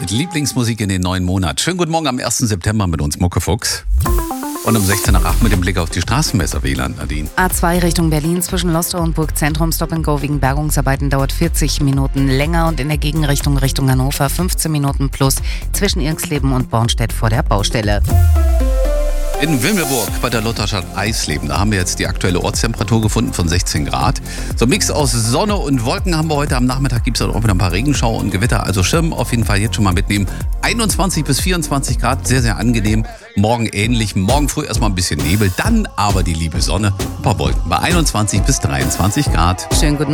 mit Lieblingsmusik in den neuen Monat. Schönen guten Morgen am 1. September mit uns, Muckefuchs. Und um 16 nach 8 mit dem Blick auf die Straßenmesser, WLAN, Nadine. A2 Richtung Berlin zwischen Lostrow und Burgzentrum Stop and Go wegen Bergungsarbeiten dauert 40 Minuten länger und in der Gegenrichtung Richtung Hannover 15 Minuten plus zwischen Irxleben und Bornstedt vor der Baustelle. In Wimmelburg bei der Lutherstadt Eisleben, da haben wir jetzt die aktuelle Ortstemperatur gefunden von 16 Grad. So ein Mix aus Sonne und Wolken haben wir heute. Am Nachmittag gibt es auch wieder ein paar Regenschauer und Gewitter. Also Schirm auf jeden Fall jetzt schon mal mitnehmen. 21 bis 24 Grad, sehr, sehr angenehm. Morgen ähnlich. Morgen früh erstmal ein bisschen Nebel, dann aber die liebe Sonne. Ein paar Wolken bei 21 bis 23 Grad. Schönen guten